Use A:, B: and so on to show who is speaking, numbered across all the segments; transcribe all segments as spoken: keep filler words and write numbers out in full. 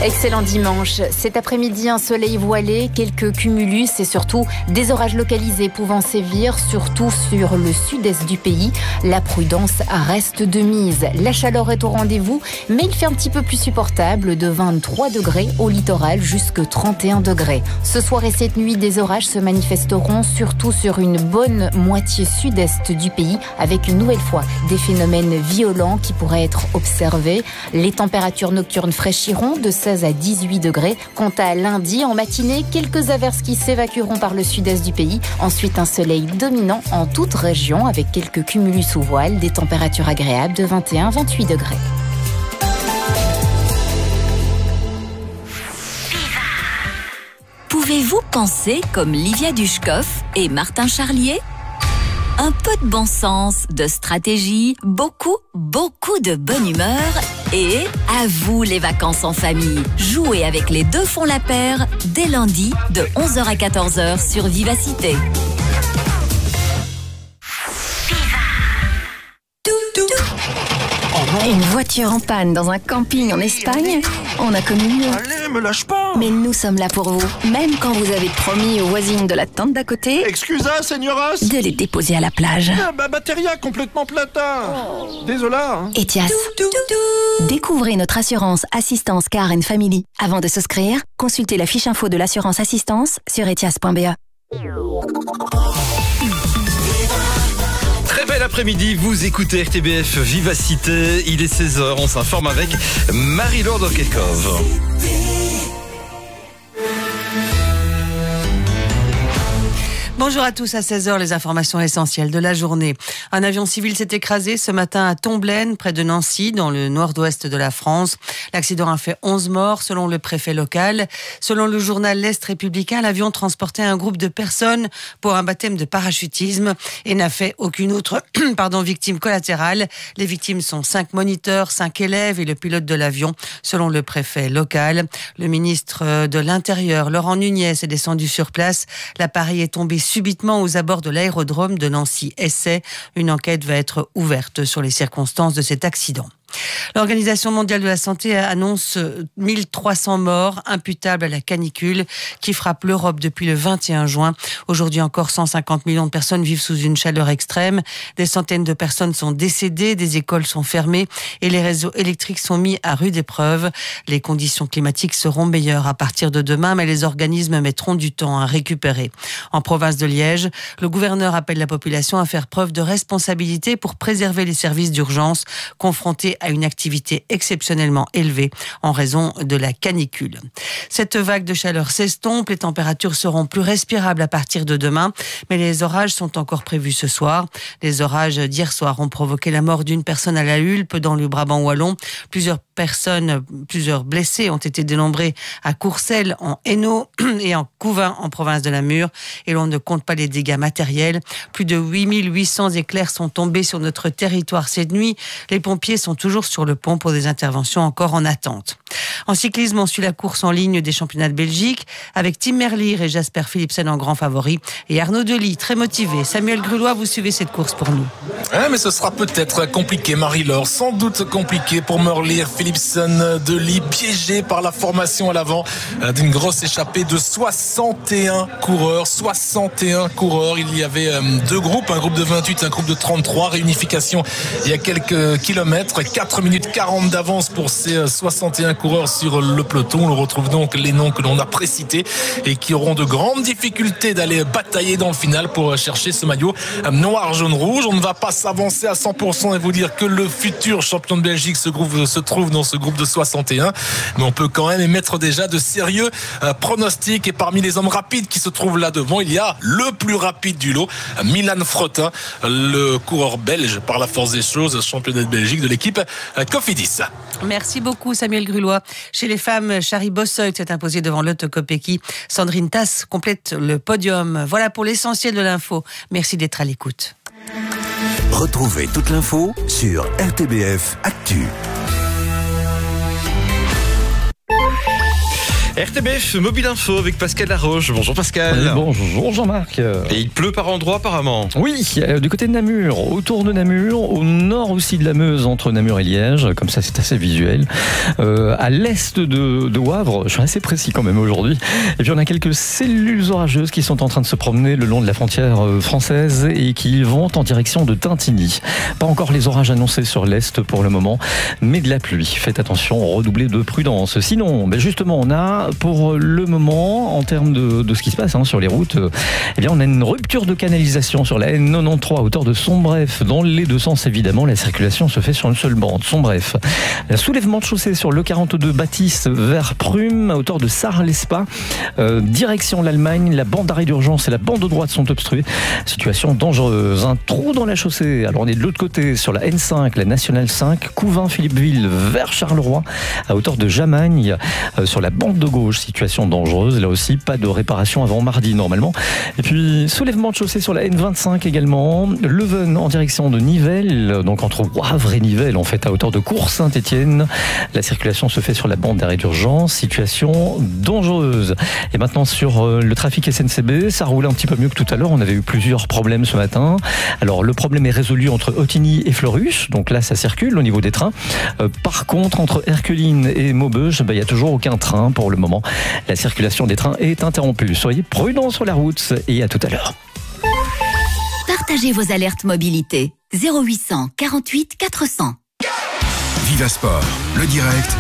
A: Excellent dimanche. Cet après-midi, un soleil voilé, quelques cumulus et surtout des orages localisés pouvant sévir, surtout sur le sud-est du pays. La prudence reste de mise. La chaleur est au rendez-vous, mais il fait un petit peu plus supportable, de vingt-trois degrés au littoral jusqu'à trente et un degrés. Ce soir et cette nuit, des orages se manifesteront surtout sur une bonne moitié sud-est du pays, avec une nouvelle fois des phénomènes violents qui pourraient être observés. Les températures nocturnes fraîchiront de seize à dix-huit degrés. Quant à lundi, en matinée, quelques averses qui s'évacueront par le sud-est du pays. Ensuite, un soleil dominant en toute région avec quelques cumulus sous voile, des températures agréables de vingt et un à vingt-huit degrés.
B: Pouvez-vous penser comme Livia Dushkov et Martin Charlier ? Un peu de bon sens, de stratégie, beaucoup, beaucoup de bonne humeur et à vous les vacances en famille. Jouez avec les deux font la paire dès lundi de onze heures à quatorze heures sur Vivacité.
C: Une voiture en panne dans un camping en Espagne, on a connu mieux.
D: Allez, me lâche pas.
C: Mais nous sommes là pour vous, même quand vous avez promis aux voisines de la tente d'à côté
D: Excusa, señoras.
C: de les déposer à la plage.
D: Ah, bah, batteria complètement plata. Désolá. Hein.
C: Etias. Découvrez notre assurance Assistance Car and Family. Avant de souscrire, consultez la fiche info de l'assurance assistance sur etias point b e.
E: Très bel après-midi, vous écoutez R T B F Vivacité, il est seize heures, on s'informe avec Marie-Laure Dokekov.
F: Bonjour à tous, à seize heures, les informations essentielles de la journée. Un avion civil s'est écrasé ce matin à Tomblaine, près de Nancy, dans le nord-ouest de la France. L'accident a fait onze morts, selon le préfet local. Selon le journal L'Est républicain, l'avion transportait un groupe de personnes pour un baptême de parachutisme et n'a fait aucune autre pardon, victime collatérale. Les victimes sont cinq moniteurs, cinq élèves et le pilote de l'avion, selon le préfet local. Le ministre de l'Intérieur, Laurent Nunez, est descendu sur place. L'appareil est tombé subitement aux abords de l'aérodrome de Nancy-Essay. Une enquête va être ouverte sur les circonstances de cet accident. L'Organisation mondiale de la santé annonce mille trois cents morts imputables à la canicule qui frappe l'Europe depuis le vingt et un juin. Aujourd'hui encore, cent cinquante millions de personnes vivent sous une chaleur extrême. Des centaines de personnes sont décédées, des écoles sont fermées et les réseaux électriques sont mis à rude épreuve. Les conditions climatiques seront meilleures à partir de demain, mais les organismes mettront du temps à récupérer. En province de Liège, le gouverneur appelle la population à faire preuve de responsabilité pour préserver les services d'urgence confrontés à une activité exceptionnellement élevée en raison de la canicule. Cette vague de chaleur s'estompe, les températures seront plus respirables à partir de demain, mais les orages sont encore prévus ce soir. Les orages d'hier soir ont provoqué la mort d'une personne à La Hulpe dans le Brabant wallon. Plusieurs personnes, plusieurs blessés ont été dénombrés à Courcelles, en Hainaut et en Couvain, en province de Namur. Et l'on ne compte pas les dégâts matériels. Plus de huit mille huit cents éclairs sont tombés sur notre territoire cette nuit. Les pompiers sont toujours sur le pont pour des interventions encore en attente. En cyclisme, on suit la course en ligne des championnats de Belgique avec Tim Merlier et Jasper Philipsen en grand favori et Arnaud Delis très motivé. Samuel Grulois, vous suivez cette course pour nous.
G: Ouais, mais ce sera peut-être compliqué, Marie-Laure. Sans doute compliqué pour Merlier, Philipsen, Delis, piégé par la formation à l'avant d'une grosse échappée de soixante et un coureurs. soixante et un coureurs. Il y avait deux groupes, un groupe de vingt-huit, un groupe de trente-trois. Réunification il y a quelques kilomètres. quatre minutes quarante d'avance pour ces soixante et un coureurs sur le peloton. On retrouve donc les noms que l'on a précités et qui auront de grandes difficultés d'aller batailler dans le final pour chercher ce maillot noir, jaune, rouge. On ne va pas s'avancer à cent pour cent et vous dire que le futur champion de Belgique se trouve, se trouve dans ce groupe de soixante et un, mais on peut quand même émettre déjà de sérieux euh, pronostics. Et parmi les hommes rapides qui se trouvent là devant, il y a le plus rapide du lot, Milan Fretin, le coureur belge par la force des choses, championnat de Belgique de l'équipe euh, Cofidis.
F: Merci beaucoup Samuel Grulois. Chez les femmes, Chari Bosseuil s'est imposée devant Lotte Kopecky. Sandrine Tass complète le podium. Voilà pour l'essentiel de l'info. Merci d'être à l'écoute.
H: Retrouvez toute l'info sur R T B F Actu.
E: R T B F Mobile Info avec Pascal Laroche. Bonjour Pascal.
I: Oui, bonjour Jean-Marc.
E: Et il pleut par endroits apparemment.
I: Oui, du côté de Namur, autour de Namur, au nord aussi de la Meuse, entre Namur et Liège, comme ça c'est assez visuel. Euh, à l'est de, de Wavre, je suis assez précis quand même aujourd'hui. Et puis on a quelques cellules orageuses qui sont en train de se promener le long de la frontière française et qui vont en direction de Tintigny. Pas encore les orages annoncés sur l'est pour le moment, mais de la pluie. Faites attention, redoublez de prudence. Sinon, ben justement, on a pour le moment, en termes de, de ce qui se passe hein, sur les routes, eh bien, on a une rupture de canalisation sur la N quatre-vingt-treize à hauteur de Sombref. Dans les deux sens, évidemment, la circulation se fait sur une seule bande. Sombref. Un soulèvement de chaussée sur le quarante-deux Bâtisse vers Prüm, à hauteur de Sarre-l'Espa. Euh, direction l'Allemagne, la bande d'arrêt d'urgence et la bande de droite sont obstruées. Situation dangereuse. Un trou dans la chaussée. Alors, on est de l'autre côté sur la N cinq, la Nationale cinq, Couvin-Philippeville vers Charleroi, à hauteur de Jamagne, euh, sur la bande de gauche. Situation dangereuse. Là aussi, pas de réparation avant mardi normalement. Et puis, soulèvement de chaussée sur la N vingt-cinq également. Leuven en direction de Nivelles, donc entre Wavre et Nivelles, en fait, à hauteur de Cours-Saint-Étienne. La circulation se fait sur la bande d'arrêt d'urgence. Situation dangereuse. Et maintenant, sur euh, le trafic S N C B, ça roule un petit peu mieux que tout à l'heure. On avait eu plusieurs problèmes ce matin. Alors, le problème est résolu entre Ottigny et Fleurus. Donc là, ça circule au niveau des trains. Euh, par contre, entre Herculine et Maubeuge, il bah, n'y a toujours aucun train pour le moment. La circulation des trains est interrompue. Soyez prudents sur la route et à tout à l'heure.
B: Partagez vos alertes mobilité. zéro huit cent quarante-huit quatre cents.
J: Viva Sport, le direct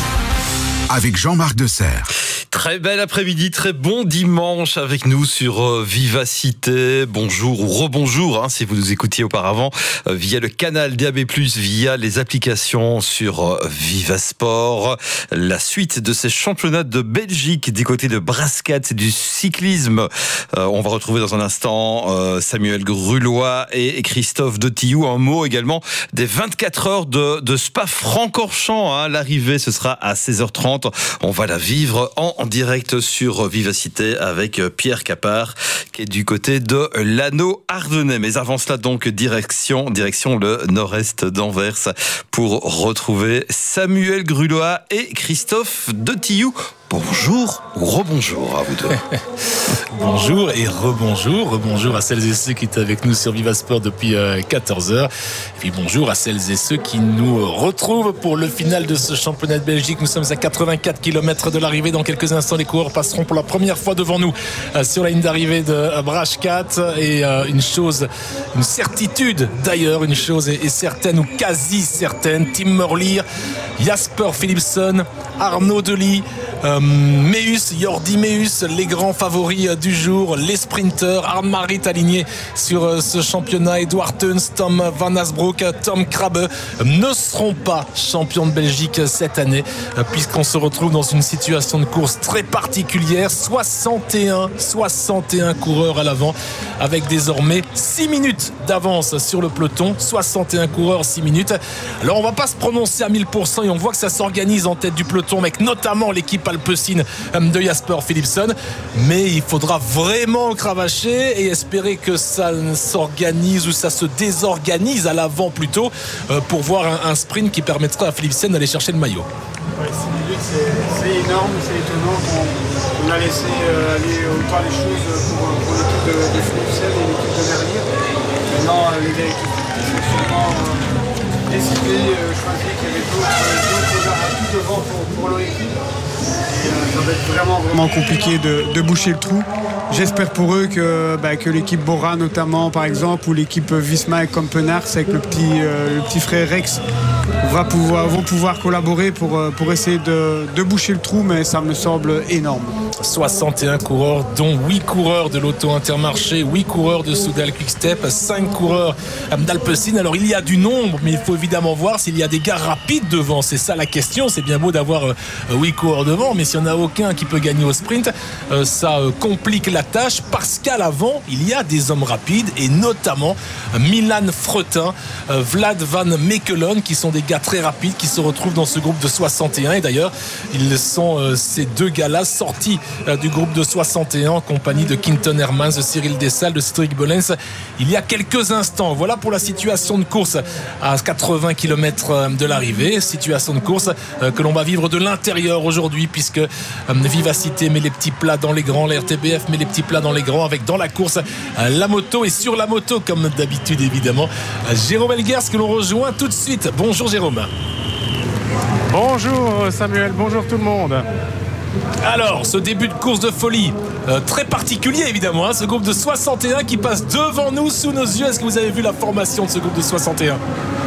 J: avec Jean-Marc Deserre.
E: Très bel après-midi, très bon dimanche avec nous sur euh, Vivacité. Bonjour ou rebonjour hein, si vous nous écoutiez auparavant euh, via le canal D A B plus, via les applications sur euh, Vivasport. La suite de ces championnats de Belgique du côté de Brascat, c'est du cyclisme. Euh, on va retrouver dans un instant euh, Samuel Grulois et Christophe de Tillou. Un mot également des vingt-quatre heures de, de Spa-Francorchamps. Hein. L'arrivée, ce sera à seize heures trente. On va la vivre en en direct sur Vivacité avec Pierre Capard qui est du côté de l'Anneau ardennais. Mais avant cela donc direction, direction le nord-est d'Anvers pour retrouver Samuel Grulois et Christophe de Tillou. Bonjour ou rebonjour à vous deux.
G: Bonjour et rebonjour. Rebonjour à celles et ceux qui étaient avec nous sur Vivasport depuis quatorze heures. Et puis bonjour à celles et ceux qui nous retrouvent pour le final de ce championnat de Belgique. Nous sommes à quatre-vingt-quatre kilomètres de l'arrivée. Dans quelques instants, les coureurs passeront pour la première fois devant nous sur la ligne d'arrivée de Brascat. Et une chose, une certitude d'ailleurs, une chose est certaine ou quasi certaine. Tim Merlier, Jasper Philipsen, Arnaud Delis, Euh, Meus, Jordi Meus, les grands favoris euh, du jour, les sprinteurs, Arndt-Marit aligné sur euh, ce championnat, Edouard Teuns, Tom Van Asbroek, Tom Krabbe euh, ne seront pas champions de Belgique euh, cette année euh, puisqu'on se retrouve dans une situation de course très particulière. soixante et un, soixante et un coureurs à l'avant avec désormais six minutes d'avance sur le peloton, soixante et un coureurs, six minutes. Alors on va pas se prononcer à mille pour cent et on voit que ça s'organise en tête du peloton avec notamment l'équipe Alpecin de Jasper Philipsen, mais il faudra vraiment cravacher et espérer que ça s'organise ou ça se désorganise à l'avant plutôt pour voir un, un sprint qui permettra à Philipsen d'aller chercher le maillot.
K: Ouais, c'est, c'est énorme, c'est étonnant qu'on on a laissé euh, aller autant les choses pour, pour l'équipe de, de Philipsen et l'équipe de Merlier. Maintenant, euh, les gars qui sont sûrement euh, décidés, euh, choisis qu'il y avait d'autres atouts devant pour, pour leur équipe. Et, euh, ça va être vraiment, vraiment compliqué de, de boucher le trou. J'espère pour eux que, bah, que l'équipe Bora notamment par exemple ou l'équipe Visma et Kampenarts avec le petit, euh, le petit frère Rex va pouvoir, vont pouvoir collaborer pour, pour essayer de, de boucher le trou, mais ça me semble énorme.
G: soixante et un coureurs, dont huit coureurs de l'Auto Intermarché, huit coureurs de Soudal Quick-Step, cinq coureurs d'Alpecin. Alors il y a du nombre, mais il faut évidemment voir s'il y a des gars rapides devant. C'est ça la question. C'est bien beau d'avoir huit coureurs devant, mais s'il n'y en a aucun qui peut gagner au sprint, ça complique la tâche parce qu'à l'avant, il y a des hommes rapides et notamment Milan Fretin, Vlad Van Mechelen, qui sont des gars très rapides qui se retrouvent dans ce groupe de soixante et un. Et d'ailleurs, ils sont euh, ces deux gars-là sortis euh, du groupe de soixante et un en compagnie de Quinton Hermans, de Cyril Dessal, de Cédric Belens il y a quelques instants. Voilà pour la situation de course à quatre-vingts kilomètres de l'arrivée. Situation de course euh, que l'on va vivre de l'intérieur aujourd'hui, puisque euh, Vivacité met les petits plats dans les grands, la R T B F met les petits plats dans les grands, avec dans la course euh, la moto, et sur la moto comme d'habitude évidemment euh, Jérôme Elguers, que l'on rejoint tout de suite. Bonjour Jérôme.
L: Bonjour Samuel, bonjour tout le monde.
G: Alors, ce début de course de folie, euh, très particulier évidemment, hein, ce groupe de soixante et un qui passe devant nous, sous nos yeux. Est-ce que vous avez vu la formation de ce groupe de soixante et un ?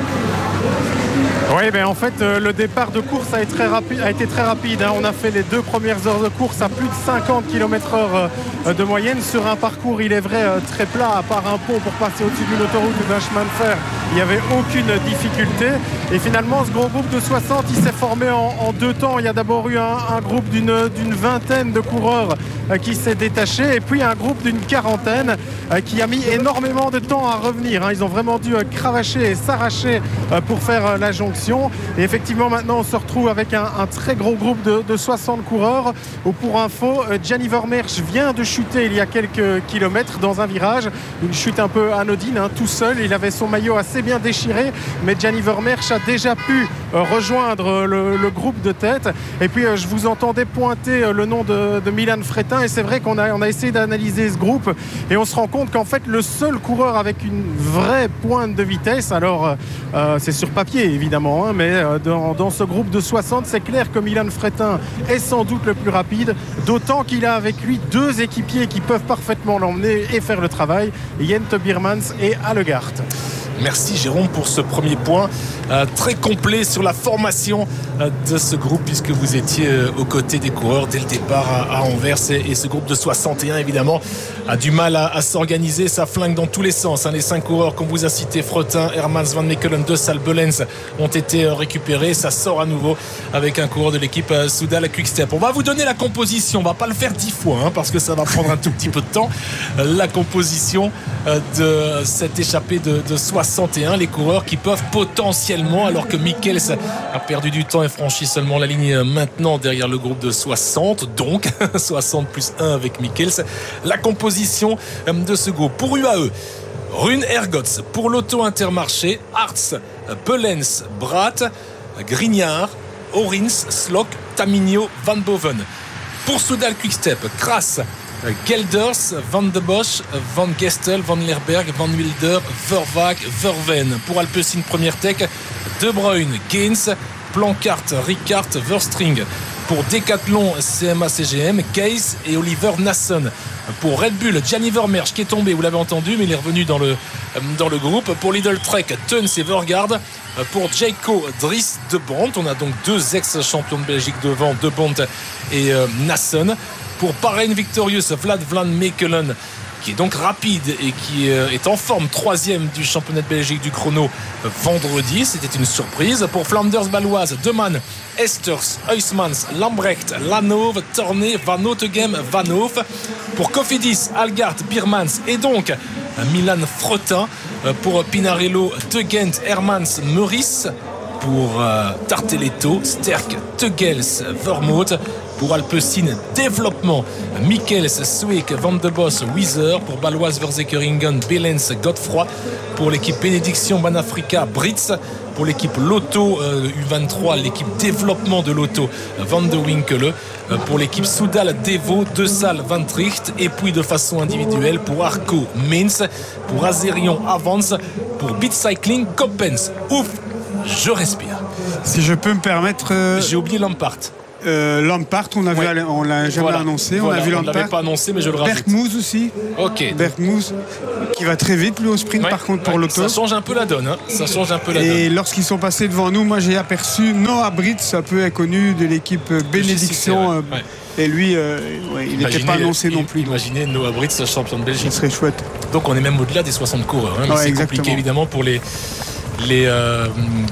L: Oui, ben en fait, euh, le départ de course a été très rapide. A été très rapide hein. On a fait les deux premières heures de course à plus de cinquante kilomètres heure euh, de moyenne sur un parcours, il est vrai, euh, très plat, à part un pont pour passer au-dessus d'une autoroute ou d'un chemin de fer. Il n'y avait aucune difficulté. Et finalement, ce gros groupe de soixante, il s'est formé en, en deux temps. Il y a d'abord eu un, un groupe d'une, d'une vingtaine de coureurs euh, qui s'est détaché, et puis un groupe d'une quarantaine euh, qui a mis énormément de temps à revenir. Hein. Ils ont vraiment dû euh, cravacher et s'arracher euh, pour faire euh, la jonction. Et effectivement, maintenant, on se retrouve avec un, un très gros groupe de, de soixante coureurs. Où, pour info, Gianni Vermeersch vient de chuter il y a quelques kilomètres dans un virage. Une chute un peu anodine, hein, tout seul. Il avait son maillot assez bien déchiré, mais Gianni Vermeersch a déjà pu euh, rejoindre le, le groupe de tête. Et puis, euh, je vous entendais pointer euh, le nom de, de Milan Fretin. Et c'est vrai qu'on a, on a essayé d'analyser ce groupe. Et on se rend compte qu'en fait, le seul coureur avec une vraie pointe de vitesse, alors euh, c'est sur papier évidemment, mais dans, dans ce groupe de soixante, c'est clair que Milan Fretin est sans doute le plus rapide, d'autant qu'il a avec lui deux équipiers qui peuvent parfaitement l'emmener et faire le travail, Jente Biermans et Allegaert.
G: Merci Jérôme pour ce premier point euh, très complet sur la formation euh, de ce groupe, puisque vous étiez euh, aux côtés des coureurs dès le départ à, à Anvers, et, et ce groupe de soixante et un évidemment a du mal à, à s'organiser, ça flingue dans tous les sens, hein. Les cinq coureurs qu'on vous a cités, Fretin, Hermans, Van Mechelen, De Sal, Belens, ont été euh, récupérés. Ça sort à nouveau avec un coureur de l'équipe euh, Soudal Quick-Step. On va vous donner la composition, on va pas le faire dix fois hein, parce que ça va prendre un tout petit peu de temps. Euh, la composition euh, de cette échappée de, de soixante et un, les coureurs qui peuvent potentiellement, alors que Michels a perdu du temps et franchit seulement la ligne maintenant derrière le groupe de soixante, donc soixante plus un avec Michels, la composition de ce groupe. Pour U A E, Rune Ergots, pour l'Auto Intermarché, Hartz, Belens, Braat, Grignard, Orins, Slok, Tamigno, Van Boven. Pour Soudal Quick-Step, Kras, Gelders, Van de Bosch, Van Gestel, Van Lerberg, Van Wilder, Vervaak, Verven. Pour Alpecin Première Tech, De Bruyne, Gaines, Plancart, Ricard, Verstring. Pour Decathlon, C M A C G M, Case et Oliver Nassen. Pour Red Bull, Gianni Vermeersch qui est tombé, vous l'avez entendu, mais il est revenu dans le, dans le groupe. Pour Lidl Trek, Teuns et Vergaard. Pour Jayco, Dries De Bont. On a donc deux ex-champions de Belgique devant, De Bont et euh, Nassen. Pour Bahreïn Victorious, Vlad Van Mechelen, qui est donc rapide et qui est en forme, troisième du championnat de Belgique du chrono vendredi. C'était une surprise. Pour Flanders Baloise, Deman, Esters, Huysmans, Lambrecht, Lanove, Torné, Van Otegem, Van Hoof. Pour Cofidis, Allegaert, Biermans et donc Milan Fretin. Pour Pinarello, De Gent, Hermans, Meurice. Pour euh, Tarteletto, Sterk, Tegels, Vermouth. Pour Alpecin Développement, Michels, Sweek, Van de Bosch, Wieser. Pour Baloise Verzekeringen, Belens, Godefroy. Pour l'équipe Bénédiction Banafrica, Brits. Pour l'équipe Lotto euh, U vingt-trois, l'équipe Développement de Lotto, Van de Winkele. Euh, pour l'équipe Soudal, Devo, De Sal, Van Tricht. Et puis de façon individuelle pour Arco, Mainz. Pour Azerion, Avance. Pour Beat Cycling, Coppens. Ouf, je respire.
K: Si je peux me permettre... Euh...
G: J'ai oublié Lampart.
K: Euh, Lampart, on a
G: ouais.
K: vu, on l'a jamais
G: voilà.
K: annoncé.
G: Voilà.
K: On a vu
G: on
K: Lampart.
G: On l'avait pas annoncé, mais je le rajoute.
K: Berkmoes aussi.
G: Ok.
K: Berkmoes, qui va très vite lui au sprint, ouais. Par contre pour ouais. l'auto.
G: Ça change un peu la donne. Hein. Ça change un peu la
K: Et
G: donne.
K: Et lorsqu'ils sont passés devant nous, moi j'ai aperçu Noah Brits, un peu inconnu de l'équipe Bénédiction. Ouais. Ouais. Et lui, euh, ouais, il n'était pas annoncé non plus.
G: Imaginez Noah Brits, champion de Belgique.
K: Ce serait chouette.
G: Donc on est même au-delà des soixante coureurs. Hein, mais
K: ouais,
G: c'est
K: exactement.
G: compliqué évidemment pour les les. Euh,